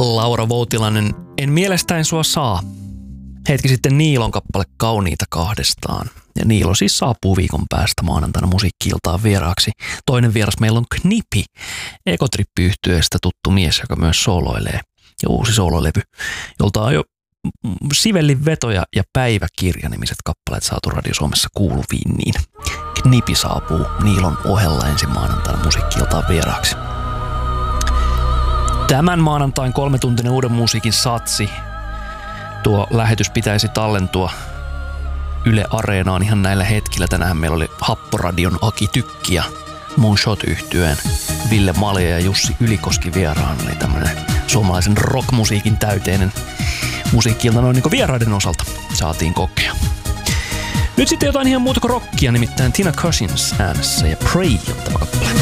Laura Voutilainen, En mielestäin sua saa. Hetki sitten Niilon kappale Kauniita kahdestaan. Ja Niilo siis saapuu viikon päästä maanantaina Musiikki-iltaan vieraaksi. Toinen vieras meillä on Knipi, Ekotrippi-yhtyeestä tuttu mies, joka myös sooloilee. Ja uusi soololevy, jolta on jo Sivellin vetoja ja Päiväkirja-nimiset kappaleet saatu Radio Suomessa kuuluviin, niin Knipi saapuu Niilon ohella ensi maanantaina Musiikki-iltaan vieraaksi. Tämän maanantain 3-tuntinen uuden musiikin satsi. Tuo lähetys pitäisi tallentua Yle Areenaan ihan näillä hetkillä. Tänään meillä oli Happoradion Aki Tykki ja Moonshot-yhtyeen Ville Malja ja Jussi Ylikoski vieraan. Eli tämmönen suomalaisen rockmusiikin täyteinen musiikki-ilta noin niin kuin vieraiden osalta saatiin kokea. Nyt sitten jotain ihan muuta kuin rockia, nimittäin Tina Cousins äänessä ja Pray on tämä kappale.